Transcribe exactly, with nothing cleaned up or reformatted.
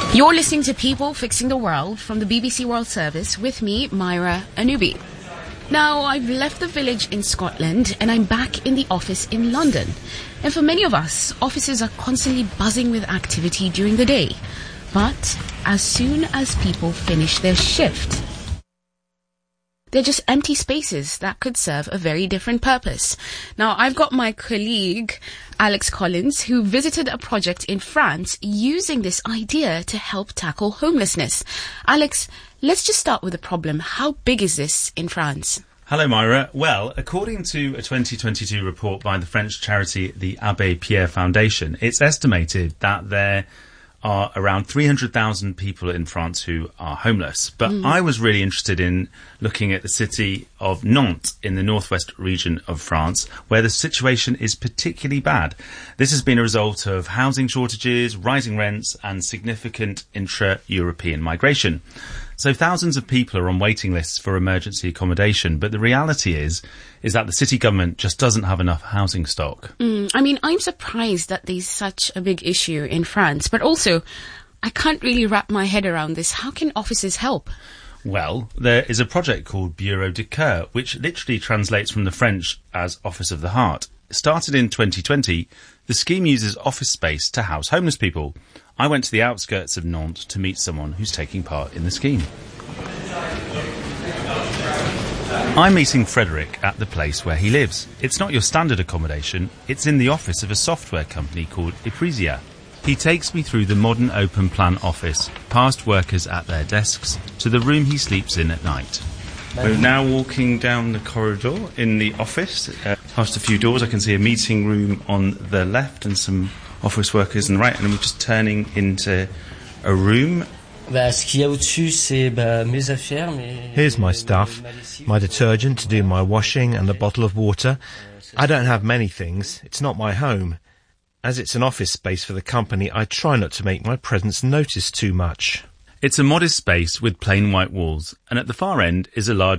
You're listening to People Fixing the World from the B B C World Service with me, Myra Anubi. Now, I've left the village in Scotland and I'm back in the office in London. And for many of us, offices are constantly buzzing with activity during the day. But as soon as people finish their shift, they're just empty spaces that could serve a very different purpose. Now, I've got my colleague, Alex Collins, who visited a project in France using this idea to help tackle homelessness. Alex, let's just start with the problem. How big is this in France? Hello, Myra. Well, according to a twenty twenty-two report by the French charity the Abbé Pierre Foundation, it's estimated that there are around three hundred thousand people in France who are homeless. But mm. I was really interested in looking at the city of Nantes in the northwest region of France, where the situation is particularly bad. This has been a result of housing shortages, rising rents, and significant intra-European migration. So thousands of people are on waiting lists for emergency accommodation, but the reality is is that the city government just doesn't have enough housing stock. Mm, I mean, I'm surprised that there's such a big issue in France, but also I can't really wrap my head around this. How can offices help? Well, there is a project called Bureau du Cœur, which literally translates from the French as Office of the Heart. Started in twenty twenty, the scheme uses office space to house homeless people. I went to the outskirts of Nantes to meet someone who's taking part in the scheme. I'm meeting Frederick at the place where he lives. It's not your standard accommodation, it's in the office of a software company called Eprisia. He takes me through the modern open plan office, past workers at their desks, to the room he sleeps in at night. We're now walking down the corridor in the office. Uh, past a few doors, I can see a meeting room on the left and some office workers on the right, and we're just turning into a room. Here's my stuff, my detergent to do my washing and a bottle of water. I don't have many things. It's not my home. As it's an office space for the company, I try not to make my presence noticed too much. It's a modest space with plain white walls, and at the far end is a large